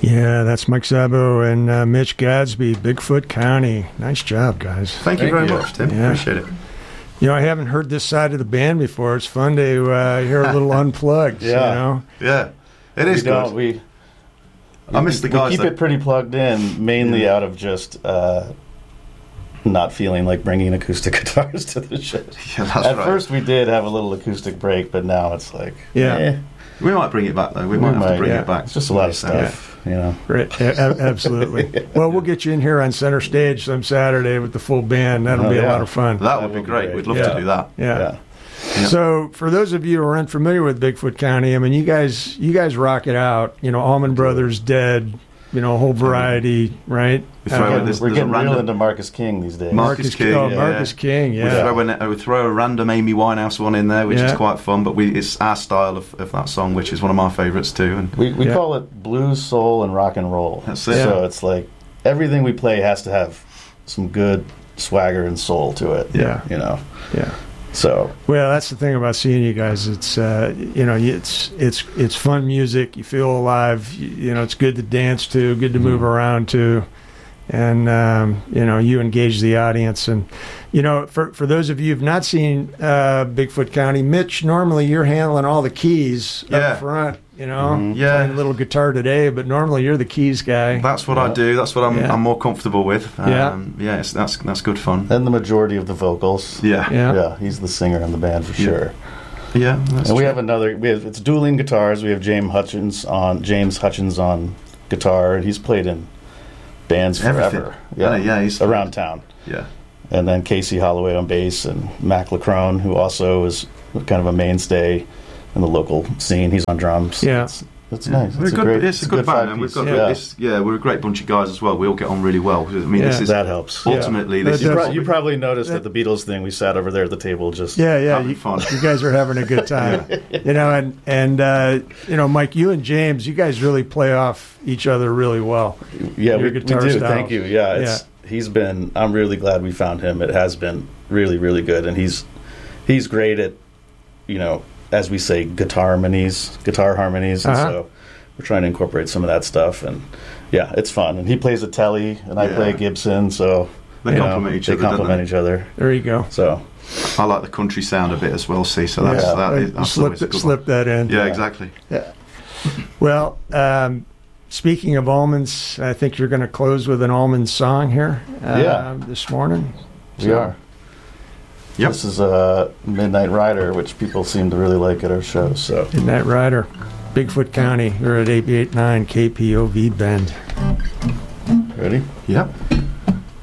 Yeah, that's Mike Szabo and Mitch Gadsby, Bigfoot County. Nice job, guys. Thank you very much, Tim. Yeah. Appreciate it. You know, I haven't heard this side of the band before. It's fun to hear a little unplugged. Yeah. You know? Yeah, it is good. I miss the guys. We keep it pretty plugged in, mainly out of just not feeling like bringing acoustic guitars to the show. Yeah, that's At right. first we did have a little acoustic break, but now it's like, We might bring it back, though. We might have to bring it back. It's just a lot of stuff, you know. Right. Absolutely. Well, we'll get you in here on center stage some Saturday with the full band. That'll be a lot of fun. That would be great. We'd love to do that. Yeah. So, for those of you who are unfamiliar with Bigfoot County, I mean, you guys rock it out. You know, Allman Brothers, Dead, you know, a whole variety, right? We're getting real into Marcus King these days. Marcus King, Marcus King, yeah. We throw a random Amy Winehouse one in there, which is quite fun, but it's our style of that song, which is one of my favourites too. And we call it blues, soul, and rock and roll. That's it. So it's like everything we play has to have some good swagger and soul to it. Yeah. You know? Yeah. So well, that's the thing about seeing you guys. It's you know, it's fun music. You feel alive. You know, it's good to dance to, good to move around to, and you know, you engage the audience. And you know, for those of you who've not seen Bigfoot County, Mitch, normally you're handling all the keys up front. You know, playing a little guitar today, but normally you're the keys guy. That's what I do. That's what I'm more comfortable with. That's good fun. And the majority of the vocals. Yeah. He's the singer in the band for sure. Yeah, that's and we true. have it's dueling guitars. We have James Hutchins on guitar, and he's played in bands forever. He's around town. Yeah. And then Casey Holloway on bass, and Mac Lacrone, who also is kind of a mainstay in the local scene. He's on drums. Yeah. It's nice. It's a good band, and we've got we're a great bunch of guys as well. We all get on really well. I mean, that helps. Ultimately, you probably noticed at the Beatles thing. We sat over there at the table, just having fun. You guys are having a good time, you know. And you know, Mike, you and James, you guys really play off each other really well. Yeah, we do. Styles. Thank you. He's been. I'm really glad we found him. It has been really, really good, and he's great at, you know, as we say, guitar harmonies, and so we're trying to incorporate some of that stuff, and it's fun. And he plays a Telly, and I play a Gibson, so they complement each other. There you go. So I like the country sound a bit as well. See, so that's slip that in. Yeah, exactly. Yeah. Well, speaking of almonds, I think you're going to close with an almond song here. This morning. We are. Yep. This is Midnight Rider, which people seem to really like at our show. So Midnight Rider, Bigfoot County. We're at 88.9 KPOV Bend. Ready? Yep.